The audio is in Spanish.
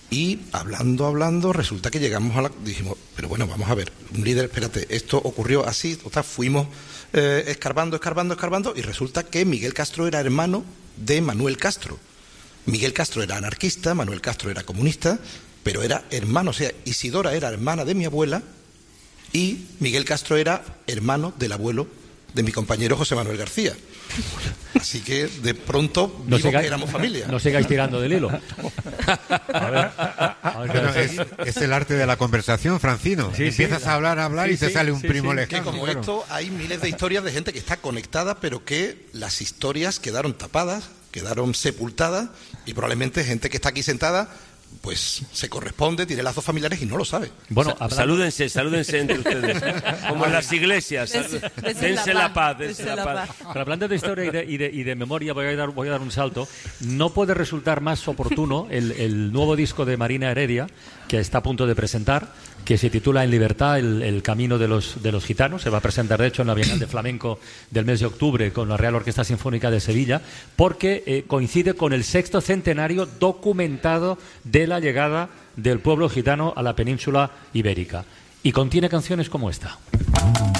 Y hablando, resulta que llegamos dijimos, pero bueno, vamos a ver, un líder, espérate, esto ocurrió así, fuimos escarbando, y resulta que Miguel Castro era hermano de Manuel Castro. Miguel Castro era anarquista, Manuel Castro era comunista, pero era hermano, o sea, Isidora era hermana de mi abuela y Miguel Castro era hermano del abuelo de mi compañero José Manuel García. Así que de pronto vimos que éramos familia. No sigáis tirando del hilo. Bueno, es el arte de la conversación, Francino. Sí, empiezas a hablar y te sale un primo lejano. Que como esto hay miles de historias de gente que está conectada, pero que las historias quedaron tapadas, quedaron sepultadas, y probablemente gente que está aquí sentada pues se corresponde, tiene lazos familiares y no lo sabe. Bueno, salúdense entre ustedes. Como en las iglesias. Dense la paz. Pero hablando de historia y de memoria, voy a dar un salto. No puede resultar más oportuno el nuevo disco de Marina Heredia, que está a punto de presentar, que se titula En Libertad, el camino de los gitanos. Se va a presentar, de hecho, en la Bienal de Flamenco del mes de octubre con la Real Orquesta Sinfónica de Sevilla, porque coincide con el 6º centenario documentado de la llegada del pueblo gitano a la península ibérica. Y contiene canciones como esta.